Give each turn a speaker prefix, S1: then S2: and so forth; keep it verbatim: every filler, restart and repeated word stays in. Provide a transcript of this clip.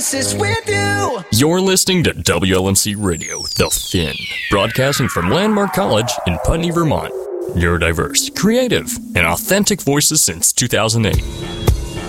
S1: nemesis with you.
S2: You're listening to W L M C Radio, The Fin, broadcasting from Landmark College in Putney, Vermont. Neurodiverse, creative, and authentic voices since two thousand eight.